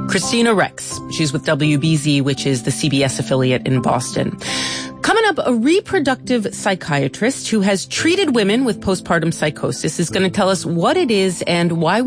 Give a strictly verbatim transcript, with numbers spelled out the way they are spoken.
Christina Rex. She's with W B Z, which is the C B S affiliate in Boston. Coming up, a reproductive psychiatrist who has treated women with postpartum psychosis is going to tell us what it is and why